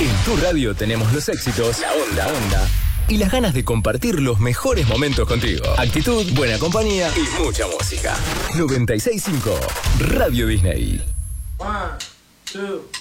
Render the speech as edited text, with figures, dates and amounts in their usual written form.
En tu radio tenemos los éxitos, la onda y las ganas de compartir los mejores momentos contigo. Actitud, buena compañía y mucha música. 96.5 Radio Disney. 1, 2